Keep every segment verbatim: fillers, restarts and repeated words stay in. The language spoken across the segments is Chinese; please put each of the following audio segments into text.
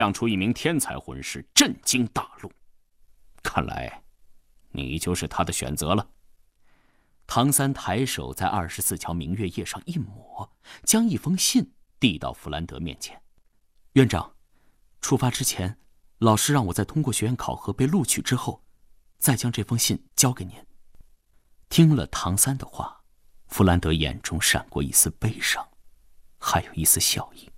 让出一名天才魂师，震惊大陆。看来，你就是他的选择了。唐三抬手在二十四桥明月夜上一抹，将一封信递到弗兰德面前。院长，出发之前，老师让我在通过学院考核被录取之后，再将这封信交给您。听了唐三的话，弗兰德眼中闪过一丝悲伤，还有一丝笑意。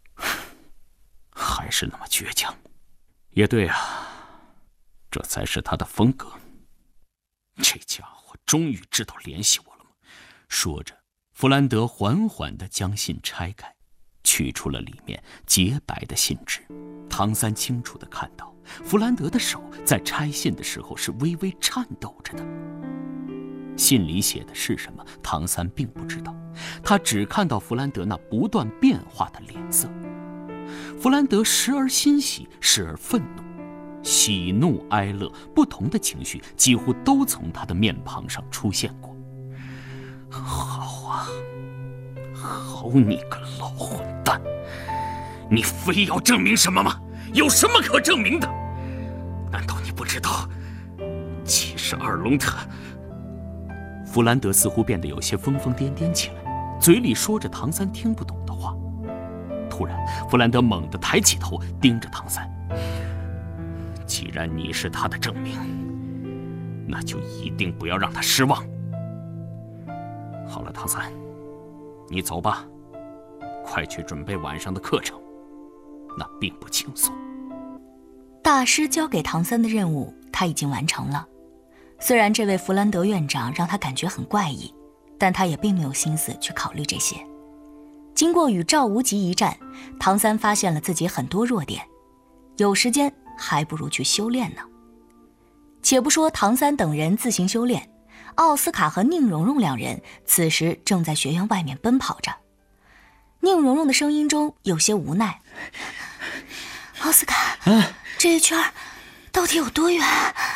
还是那么倔强。也对啊，这才是他的风格。这家伙终于知道联系我了吗？说着，弗兰德缓缓地将信拆开，取出了里面洁白的信纸。唐三清楚地看到，弗兰德的手在拆信的时候是微微颤抖着的。信里写的是什么，唐三并不知道，他只看到弗兰德那不断变化的脸色。弗兰德时而欣喜，时而愤怒，喜怒哀乐不同的情绪几乎都从他的面庞上出现过。好啊，好你个老混蛋，你非要证明什么吗？有什么可证明的？难道你不知道七十二龙特？弗兰德似乎变得有些疯疯癫癫起来，嘴里说着唐三听不懂的话。突然，弗兰德猛地抬起头，盯着唐三。既然你是他的证明，那就一定不要让他失望。好了，唐三，你走吧，快去准备晚上的课程，那并不轻松。 大师交给唐三的任务他已经完成了，虽然这位弗兰德院长让他感觉很怪异，但他也并没有心思去考虑这些。经过与赵无极一战，唐三发现了自己很多弱点，有时间还不如去修炼呢。且不说唐三等人自行修炼，奥斯卡和宁荣荣两人此时正在学院外面奔跑着。宁荣荣的声音中有些无奈：奥斯卡，这一圈到底有多远？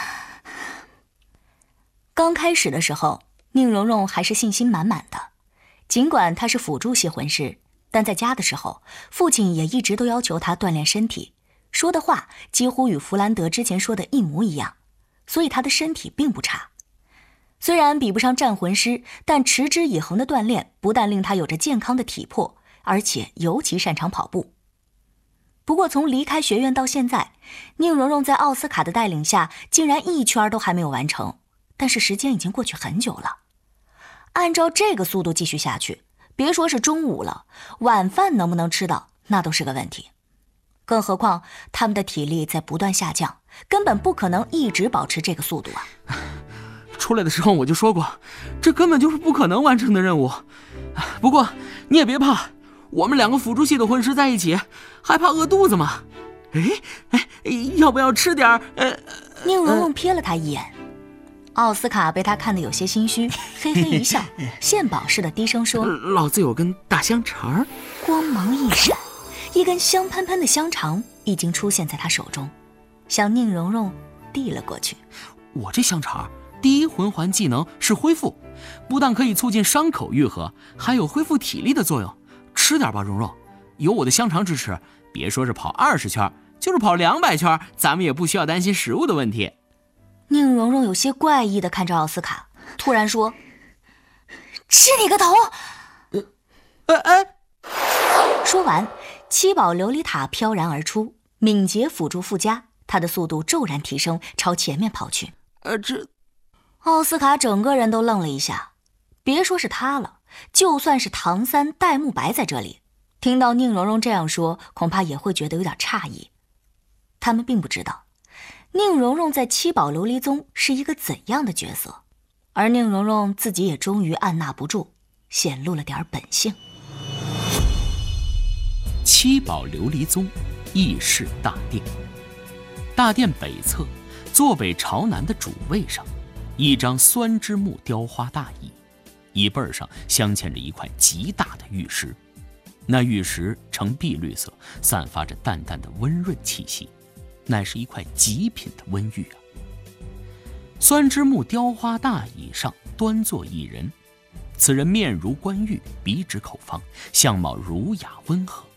刚开始的时候，宁荣荣还是信心满满的。尽管他是辅助系魂师，但在家的时候，父亲也一直都要求他锻炼身体，说的话几乎与弗兰德之前说的一模一样，所以他的身体并不差。虽然比不上战魂师，但持之以恒的锻炼不但令他有着健康的体魄，而且尤其擅长跑步。不过从离开学院到现在，宁荣荣在奥斯卡的带领下竟然一圈都还没有完成，但是时间已经过去很久了。按照这个速度继续下去，别说是中午了，晚饭能不能吃到那都是个问题。更何况他们的体力在不断下降，根本不可能一直保持这个速度啊。 出来的时候我就说过，这根本就是不可能完成的任务。不过你也别怕，我们两个辅助系的魂师在一起，还怕饿肚子吗？哎哎，要不要吃点儿？呃， 宁荣荣瞥了他一眼。奥斯卡被他看得有些心虚，嘿嘿一笑，献宝似的低声说： 老子有根大香肠。 光芒一闪，一根香喷喷的香肠已经出现在他手中，向宁荣荣递了过去。 我这香肠第一魂环技能是恢复，不但可以促进伤口愈合，还有恢复体力的作用。吃点吧，蓉蓉，有我的香肠支持，别说是跑二十圈，就是跑两百圈，咱们也不需要担心食物的问题。 宁荣荣有些怪异地看着奥斯卡，突然说：吃你个头！ 呃呃说完，七宝琉璃塔飘然而出，敏捷辅助附加，他的速度骤然提升，朝前面跑去。 呃，这奥斯卡整个人都愣了一下，别说是他了，就算是唐三、戴沐白在这里，听到宁荣荣这样说，恐怕也会觉得有点诧异。他们并不知道宁荣荣在七宝琉璃宗是一个怎样的角色，而宁荣荣自己也终于按捺不住，显露了点本性。 七宝琉璃宗议事大殿，大殿北侧坐北朝南的主位上，一张酸枝木雕花大椅，椅背上镶嵌着一块极大的玉石，那玉石呈碧绿色，散发着淡淡的温润气息，乃是一块极品的温玉啊。酸枝木雕花大椅上端坐一人，此人面如冠玉，笔直口方，相貌儒雅温和，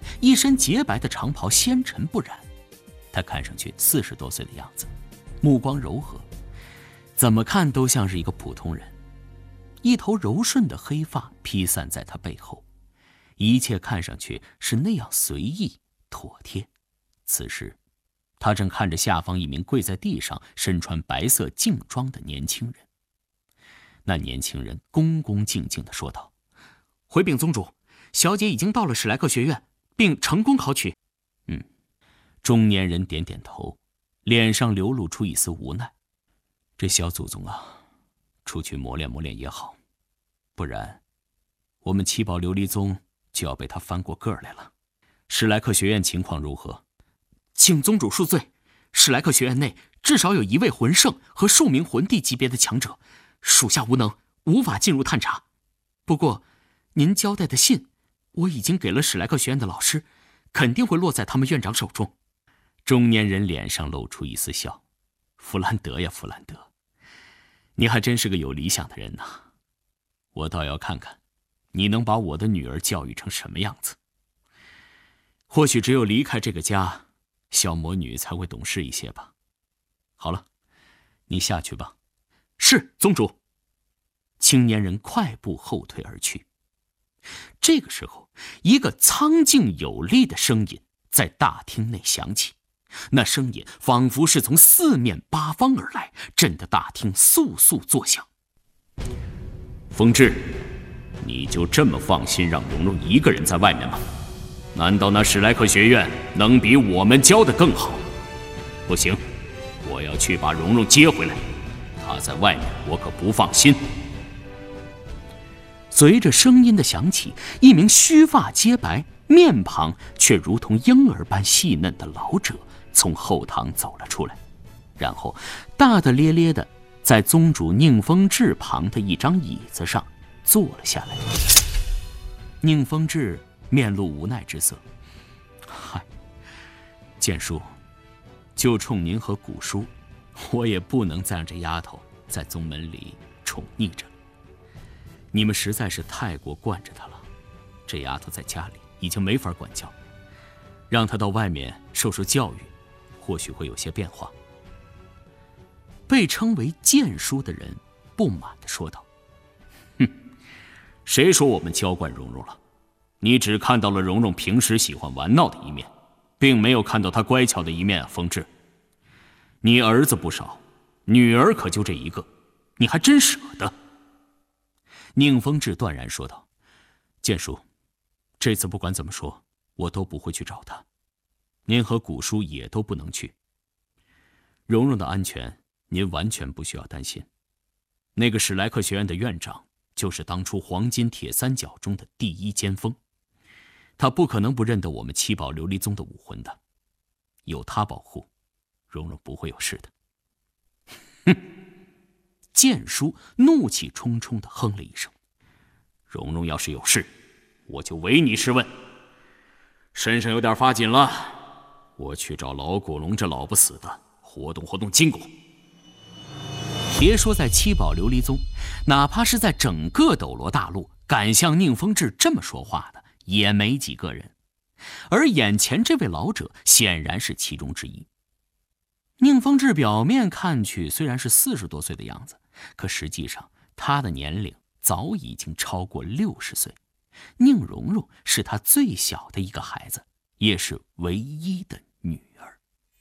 一身洁白的长袍纤尘不染。他看上去四十多岁的样子，目光柔和，怎么看都像是一个普通人。一头柔顺的黑发披散在他背后，一切看上去是那样随意妥帖。此时他正看着下方一名跪在地上身穿白色劲装的年轻人。那年轻人恭恭敬敬地说道：“回禀宗主，小姐已经到了史莱克学院，并成功考取。”嗯，中年人点点头，脸上流露出一丝无奈。这小祖宗啊，出去磨练磨练也好，不然我们七宝琉璃宗就要被他翻过个儿来了。史莱克学院情况如何？请宗主恕罪，史莱克学院内至少有一位魂圣和数名魂帝级别的强者，属下无能，无法进入探查。不过您交代的信我已经给了史莱克学院的老师，肯定会落在他们院长手中。中年人脸上露出一丝笑：“弗兰德呀，弗兰德，你还真是个有理想的人呐！我倒要看看你能把我的女儿教育成什么样子。或许只有离开这个家，小魔女才会懂事一些吧。好了，你下去吧。”“是，宗主。”青年人快步后退而去。这个时候，一个苍劲有力的声音在大厅内响起，那声音仿佛是从四面八方而来，震得大厅簌簌作响。“风致，你就这么放心让蓉蓉一个人在外面吗？难道那史莱克学院能比我们教的更好？不行，我要去把蓉蓉接回来，她在外面我可不放心。”随着声音的响起，一名须发皆白、面庞却如同婴儿般细嫩的老者从后堂走了出来，然后大大咧咧地在宗主宁风致旁的一张椅子上坐了下来。宁风致面露无奈之色：“嗨，剑叔，就冲您和古叔，我也不能再让这丫头在宗门里宠溺着。你们实在是太过惯着她了，这丫头在家里已经没法管教，让她到外面受受教育，或许会有些变化。”被称为剑叔的人不满地说道：“哼，谁说我们娇惯蓉蓉了？你只看到了蓉蓉平时喜欢玩闹的一面，并没有看到她乖巧的一面啊，风致。你儿子不少，女儿可就这一个，你还真舍得。”宁风致断然说道：“剑叔，这次不管怎么说，我都不会去找他。您和古叔也都不能去。蓉蓉的安全，您完全不需要担心。那个史莱克学院的院长，就是当初黄金铁三角中的第一尖锋，他不可能不认得我们七宝琉璃宗的武魂的。有他保护，蓉蓉不会有事的。”哼！剑叔怒气冲冲地哼了一声：“蓉蓉要是有事，我就唯你是问。身上有点发紧了，我去找老古龙这老不死的活动活动筋骨。”别说在七宝琉璃宗，哪怕是在整个斗罗大陆，敢像宁风致这么说话的也没几个人，而眼前这位老者显然是其中之一。宁风致表面看去虽然是四十多岁的样子，可实际上他的年龄早已经超过六十岁。宁荣荣是他最小的一个孩子，也是唯一的女儿。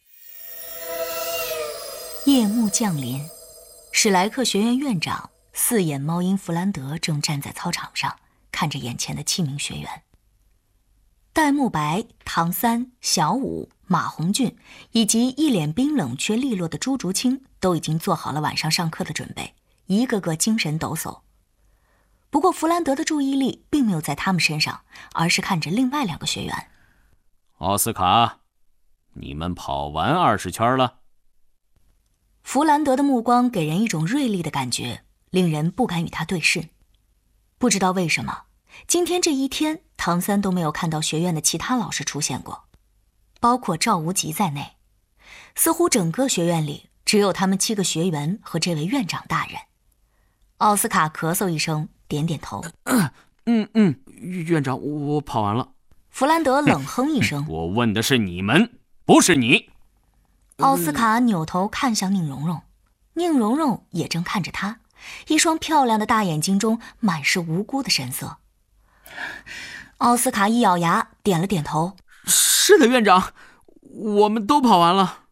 夜幕降临，史莱克学院院长四眼猫鹰弗兰德正站在操场上，看着眼前的七名学员。戴沐白、唐三、小舞、马红俊以及一脸冰冷却利落的朱竹清都已经做好了晚上上课的准备，一个个精神抖擞。不过弗兰德的注意力并没有在他们身上，而是看着另外两个学员。 奥斯卡，你们跑完二十圈了？ 弗兰德的目光给人一种锐利的感觉，令人不敢与他对视。不知道为什么，今天这一天，唐三都没有看到学院的其他老师出现过，包括赵无极在内。似乎整个学院里只有他们七个学员和这位院长大人。奥斯卡咳嗽一声，点点头。 嗯嗯，院长，我跑完了。 弗兰德冷哼一声：“ 我问的是你们，不是你。” 奥斯卡扭头看向宁荣荣，宁荣荣也正看着他，一双漂亮的大眼睛中满是无辜的神色。奥斯卡一咬牙，点了点头：“ 是的，院长，我们都跑完了。”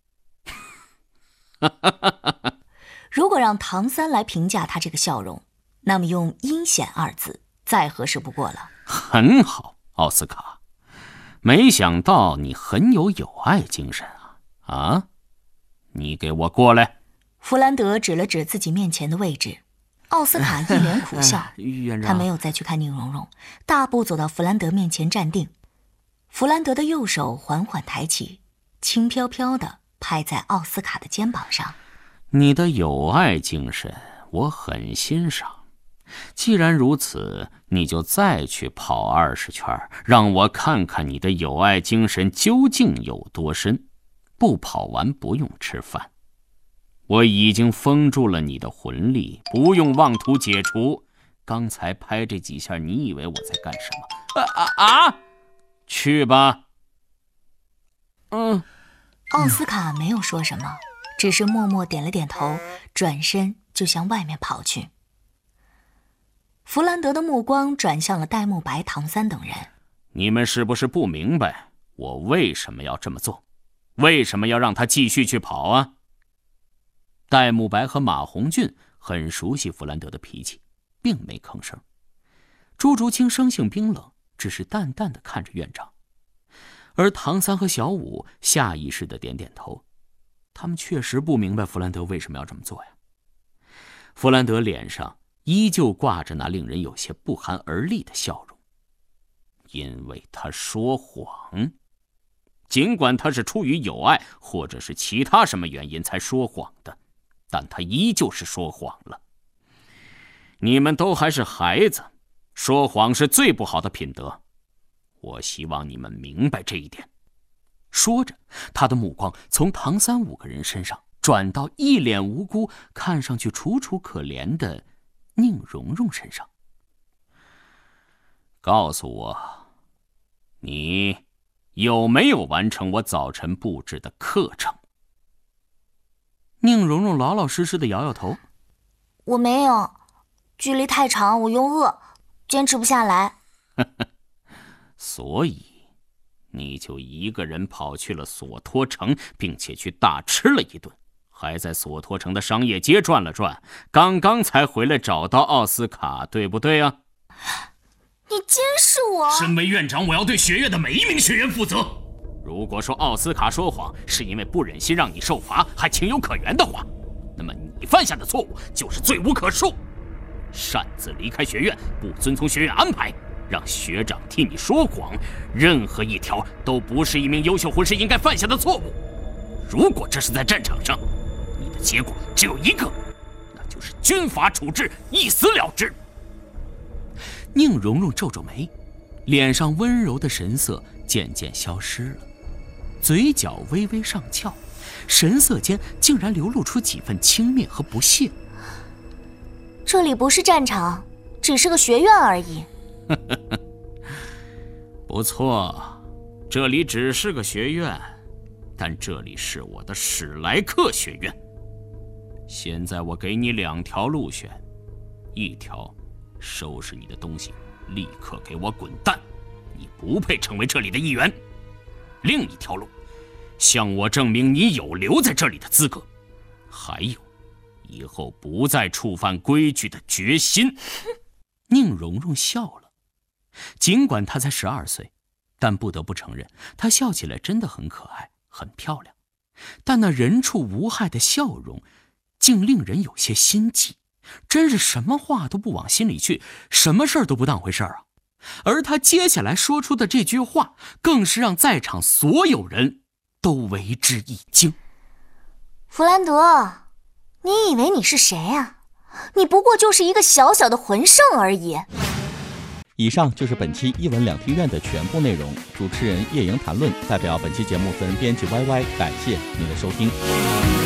如果让唐三来评价他这个笑容，那么用阴险二字再合适不过了。 很好，奥斯卡，没想到你很有友爱精神啊！啊，你给我过来！ 弗兰德指了指自己面前的位置。奥斯卡一脸苦笑， 院长， 他没有再去看宁荣荣，大步走到弗兰德面前站定。弗兰德的右手缓缓抬起，轻飘飘地拍在奥斯卡的肩膀上。 你的友爱精神我很欣赏，既然如此，你就再去跑二十圈，让我看看你的友爱精神究竟有多深。不跑完不用吃饭。我已经封住了你的魂力，不用妄图解除。刚才拍这几下，你以为我在干什么？啊啊啊！去吧。嗯。 奥斯卡没有说什么，只是默默点了点头，转身就向外面跑去。弗兰德的目光转向了戴沐白、唐三等人。 你们是不是不明白我为什么要这么做？为什么要让他继续去跑啊？戴沐白和马红俊很熟悉弗兰德的脾气，并没吭声。朱竹清生性冰冷，只是淡淡的看着院长。而唐三和小五下意识的点点头，他们确实不明白弗兰德为什么要这么做呀。弗兰德脸上依旧挂着那令人有些不寒而栗的笑容，因为他说谎。尽管他是出于友爱或者是其他什么原因才说谎的，但他依旧是说谎了。你们都还是孩子，说谎是最不好的品德，我希望你们明白这一点。说着，他的目光从唐三五个人身上转到一脸无辜、看上去楚楚可怜的宁荣荣身上。告诉我，你有没有完成我早晨布置的课程？宁荣荣老老实实的摇摇头。 我没有，距离太长，我又饿，坚持不下来。 所以你就一个人跑去了索托城，并且去大吃了一顿，还在索托城的商业街转了转，刚刚才回来找到奥斯卡，对不对啊？ 你监视我！ 身为院长，我要对学院的每一名学员负责。如果说奥斯卡说谎是因为不忍心让你受罚，还情有可原的话，那么你犯下的错误就是罪无可恕。擅自离开学院，不遵从学院安排，让学长替你说谎，任何一条都不是一名优秀魂师应该犯下的错误。如果这是在战场上，你的结果只有一个，那就是军法处置，一死了之。宁荣荣皱皱眉，脸上温柔的神色渐渐消失了，嘴角微微上翘，神色间竟然流露出几分轻蔑和不屑。 这里不是战场，只是个学院而已。 不错，这里只是个学院，但这里是我的史莱克学院。现在我给你两条路选，一条收拾你的东西，立刻给我滚蛋，你不配成为这里的一员。另一条路，向我证明你有留在这里的资格，还有以后不再触犯规矩的决心。宁荣荣笑了，尽管她才十二岁，但不得不承认，她笑起来真的很可爱，很漂亮。但那人畜无害的笑容，竟令人有些心悸。真是什么话都不往心里去，什么事儿都不当回事儿啊！而他接下来说出的这句话，更是让在场所有人都为之一惊。 弗兰德，你以为你是谁啊？你不过就是一个小小的魂圣而已。 以上就是本期一文两厅院的全部内容。主持人叶莹谈论代表本期节目责任编辑 Y Y， 感谢您的收听。